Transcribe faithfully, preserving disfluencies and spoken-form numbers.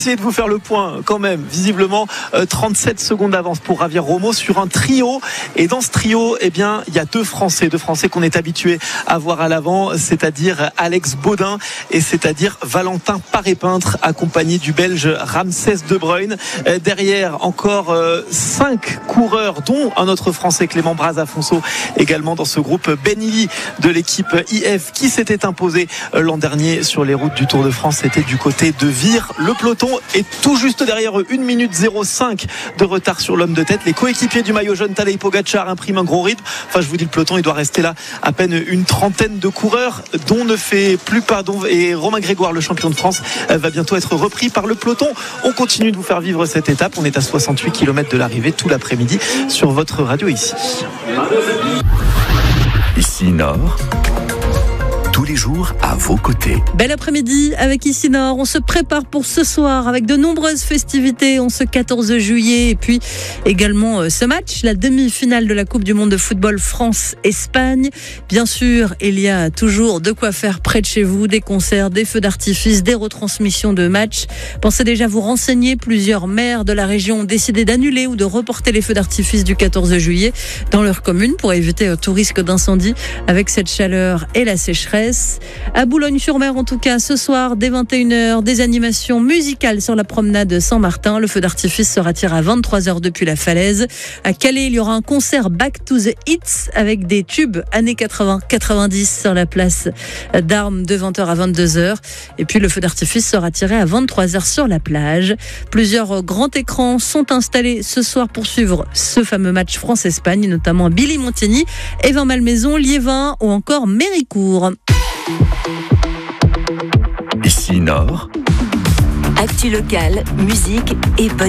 Essayez de vous faire le point quand même, visiblement euh, trente-sept secondes d'avance pour Javier Romo sur un trio, et dans ce trio eh bien il y a deux Français, deux Français qu'on est habitué à voir à l'avant, c'est-à-dire Alex Baudin et c'est-à-dire Valentin Paré-Peintre, accompagné du Belge Ramsès De Bruyne. Euh, derrière encore euh, cinq coureurs, dont un autre Français, Clément Brazafonso, également dans ce groupe. Benili de l'équipe I F qui s'était imposé euh, l'an dernier sur les routes du Tour de France, c'était du côté de Vire. Le peloton est tout juste derrière eux, une minute zéro cinq de retard sur l'homme de tête. Les coéquipiers du maillot jaune, Tadej Pogačar, impriment un gros rythme. Enfin, je vous dis, le peloton, il doit rester là à peine une trentaine de coureurs, dont ne fait plus pas. Dont, et Romain Grégoire, le champion de France, va bientôt être repris par le peloton. On continue de vous faire vivre cette étape. On est à soixante-huit kilomètres de l'arrivée tout l'après-midi sur votre radio ici. Ici Nord. Tous les jours à vos côtés. Bel après-midi avec Ici Nord. On se prépare pour ce soir avec de nombreuses festivités en ce quatorze juillet, et puis également ce match, la demi-finale de la Coupe du Monde de football France-Espagne. Bien sûr, il y a toujours de quoi faire près de chez vous, des concerts, des feux d'artifice, des retransmissions de matchs. Pensez déjà vous renseigner. Plusieurs maires de la région ont décidé d'annuler ou de reporter les feux d'artifice du quatorze juillet dans leur commune pour éviter tout risque d'incendie avec cette chaleur et la sécheresse. À Boulogne-sur-Mer, en tout cas, ce soir, dès vingt et une heures, des animations musicales sur la promenade Saint-Martin. Le feu d'artifice sera tiré à vingt-trois heures depuis la Falaise. À Calais, il y aura un concert Back to the Hits avec des tubes années quatre-vingts quatre-vingt-dix sur la place d'Armes de vingt heures à vingt-deux heures. Et puis, le feu d'artifice sera tiré à vingt-trois heures sur la plage. Plusieurs grands écrans sont installés ce soir pour suivre ce fameux match France-Espagne, notamment Billy Montigny, Evin Malmaison, Liévin ou encore Méricourt. Ici Nord. Actu locale, musique et bonne